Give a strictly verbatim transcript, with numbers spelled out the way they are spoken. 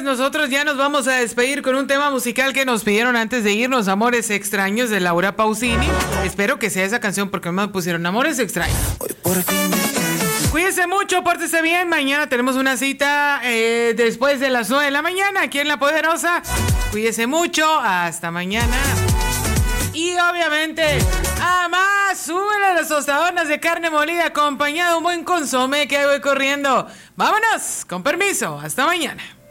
nosotros ya nos vamos a despedir con un tema musical que nos pidieron antes de irnos, Amores Extraños de Laura Pausini. Espero que sea esa canción porque me pusieron Amores Extraños. Cuídense mucho, pórtense bien. Mañana tenemos una cita eh, después de las nueve de la mañana aquí en La Poderosa. Cuídense mucho, hasta mañana. Y obviamente, a más, súbele las tostadonas de carne molida acompañado de un buen consomé que ahí voy corriendo. Vámonos, con permiso, hasta mañana.